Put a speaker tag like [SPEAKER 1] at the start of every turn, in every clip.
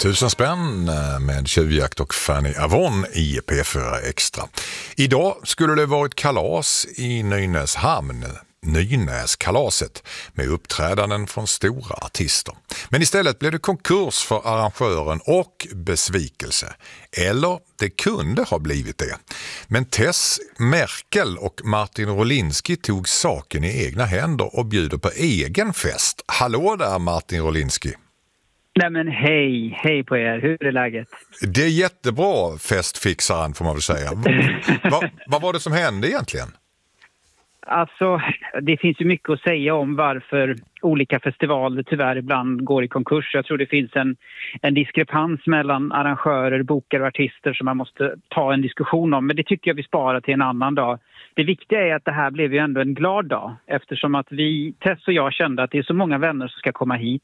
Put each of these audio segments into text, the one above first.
[SPEAKER 1] 1000 spänn med tjuvjakt och Fanny Avon i P4 Extra. Idag skulle det varit kalas i Nynäshamn, Nynäskalaset, med uppträdanden från stora artister. Men istället blev det konkurs för arrangören och besvikelse. Eller det kunde ha blivit det. Men Tess Merkel och Martin Rolinski tog saken i egna händer och bjuder på egen fest. Hallå där Martin Rolinski!
[SPEAKER 2] Nej men hej på er, hur är läget?
[SPEAKER 1] Det är jättebra, festfixaren får man väl säga. Vad var det som hände egentligen?
[SPEAKER 2] Alltså, det finns ju mycket att säga om varför olika festivaler tyvärr ibland går i konkurs. Jag tror det finns en diskrepans mellan arrangörer, bokare och artister som man måste ta en diskussion om. Men det tycker jag vi sparar till en annan dag. Det viktiga är att det här blev ju ändå en glad dag. Eftersom att Tess och jag kände att det är så många vänner som ska komma hit.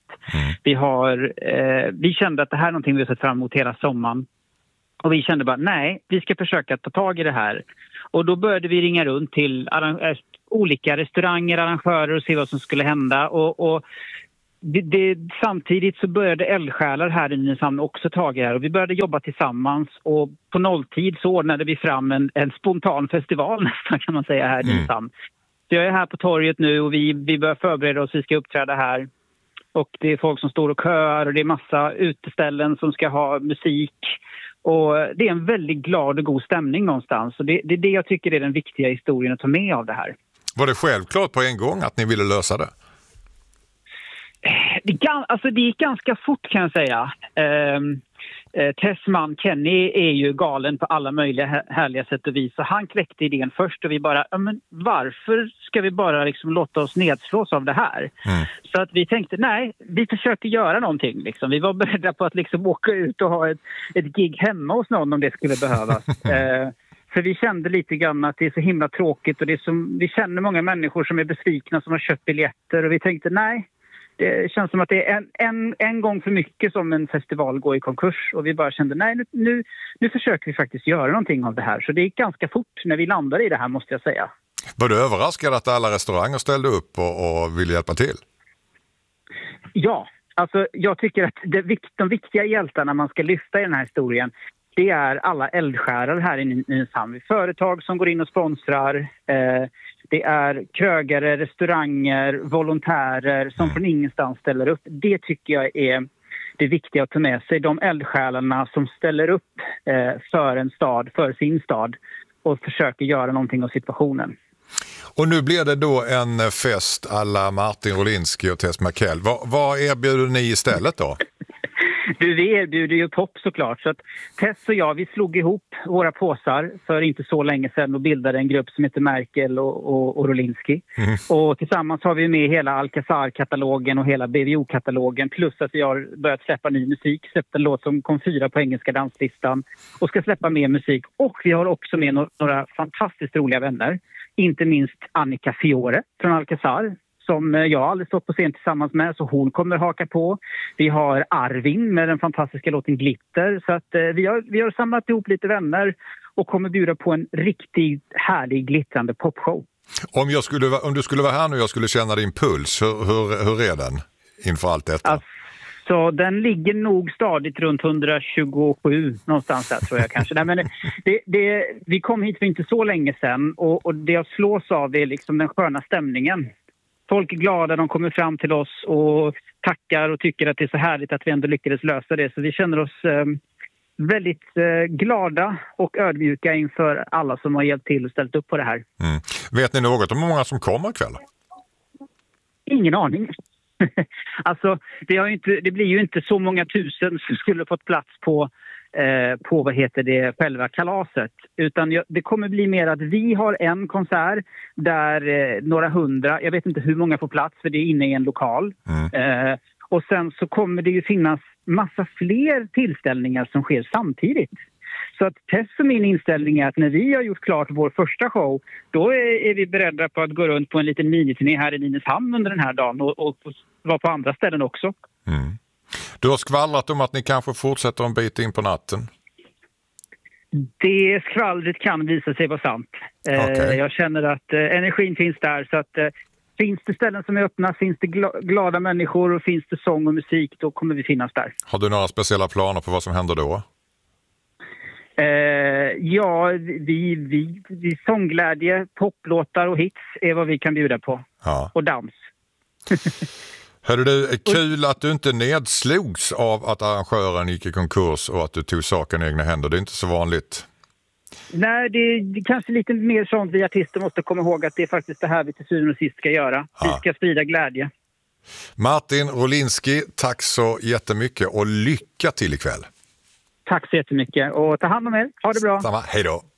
[SPEAKER 2] Vi kände att det här är någonting vi har sett fram emot hela sommaren. Och vi kände bara, nej, vi ska försöka ta tag i det här. Och då började vi ringa runt till olika restauranger, arrangörer och se vad som skulle hända. Och samtidigt så började eldsjälar här i Nynäshamn också ta det här. Och vi började jobba tillsammans och på nolltid så ordnade vi fram en spontan festival nästan kan man säga här i Nynäshamn. Så jag är här på torget nu och vi börjar förbereda oss, vi ska uppträda här. Och det är folk som står och köar och det är massa uteställen som ska ha musik. Och det är en väldigt glad och god stämning någonstans. Och det är det jag tycker är den viktiga historien att ta med av det här.
[SPEAKER 1] Var det självklart på en gång att ni ville lösa det?
[SPEAKER 2] Det gick ganska fort kan jag säga. Tess man Kenny är ju galen på alla möjliga härliga sätt och vis. Så han kläckte idén först och vi bara, men varför ska vi bara liksom låta oss nedslås av det här? Så att vi tänkte, nej, vi försöker göra någonting. Liksom. Vi var beredda på att liksom åka ut och ha ett gig hemma hos någon om det skulle behövas. För vi kände lite grann att det är så himla tråkigt och vi känner många människor som är besvikna som har köpt biljetter och vi tänkte, nej. Det känns som att det är en gång för mycket som en festival går i konkurs. Och vi bara kände, nej nu försöker vi faktiskt göra någonting av det här. Så det gick ganska fort när vi landade i det här måste jag säga.
[SPEAKER 1] Var du överraskad att alla restauranger ställde upp och ville hjälpa till?
[SPEAKER 2] Ja, alltså jag tycker att de viktiga hjältarna man ska lyfta i den här historien, det är alla eldsjälar här i Nynäshamn. Företag som går in och sponsrar. Det är krögare, restauranger, volontärer som från ingenstans ställer upp. Det tycker jag är det viktiga att ta med sig. De eldsjälarna som ställer upp för en stad, för sin stad och försöker göra någonting av situationen.
[SPEAKER 1] Och nu blir det då en fest alla Martin Rolinski och Tess Merkel. Vad erbjuder ni istället då?
[SPEAKER 2] Vi erbjuder ju pop såklart. Så att Tess och jag, vi slog ihop våra påsar för inte så länge sedan och bildade en grupp som heter Merkel och Rolinski. Och tillsammans har vi med hela Alcazar-katalogen och hela BVO-katalogen. Plus att vi har börjat släppa ny musik. Släppt en låt som kom 4 på engelska danslistan. Och ska släppa mer musik. Och vi har också med några fantastiskt roliga vänner. Inte minst Annika Fiore från Alcazar. Som jag aldrig stått på scen tillsammans med, så hon kommer haka på. Vi har Arvin med den fantastiska låten Glitter. Så att vi har samlat ihop lite vänner och kommer bjuda på en riktigt härlig glittrande popshow.
[SPEAKER 1] Om du skulle vara här nu och jag skulle känna din puls, hur är den inför allt detta?
[SPEAKER 2] Så den ligger nog stadigt runt 127 någonstans där tror jag kanske. Nej, men vi kom hit för inte så länge sedan och det jag slås av är liksom den sköna stämningen. Folk är glada, de kommer fram till oss och tackar och tycker att det är så härligt att vi ändå lyckades lösa det. Så vi känner oss väldigt glada och ödmjuka inför alla som har hjälpt till och ställt upp på det här.
[SPEAKER 1] Vet ni något om hur många som kommer ikväll?
[SPEAKER 2] Ingen aning. Alltså, det blir ju inte så många tusen som skulle fått plats på själva kalaset. Utan det kommer bli mer att vi har en konsert där några hundra, jag vet inte hur många får plats för det är inne i en lokal. Och sen så kommer det ju finnas massa fler tillställningar som sker samtidigt. Så att Tess och min inställning är att när vi har gjort klart vår första show, då är vi beredda på att gå runt på en liten miniturné här i Nynäshamn under den här dagen och vara på andra ställen också.
[SPEAKER 1] Du har skvallrat om att ni kanske fortsätter en bit in på natten.
[SPEAKER 2] Det skvallret kan visa sig vara sant.
[SPEAKER 1] Okay.
[SPEAKER 2] Jag känner att energin finns där så att Finns det ställen som är öppna, finns det glada människor och finns det sång och musik, då kommer vi finnas där.
[SPEAKER 1] Har du några speciella planer på vad som händer då?
[SPEAKER 2] Ja, vi sångglädje, poplåtar och hits är vad vi kan bjuda på.
[SPEAKER 1] Ja.
[SPEAKER 2] Och dans.
[SPEAKER 1] Hörde du, kul att du inte nedslogs av att arrangören gick i konkurs och att du tog saken i egna händer. Det är inte så vanligt.
[SPEAKER 2] Nej, det är kanske lite mer sånt vi artister måste komma ihåg, att det är faktiskt det här vi till syvende och sist ska göra. Vi ska sprida glädje.
[SPEAKER 1] Martin Rolinski, tack så jättemycket och lycka till ikväll.
[SPEAKER 2] Tack så jättemycket och ta hand om er. Ha det bra.
[SPEAKER 1] Samma, hej då.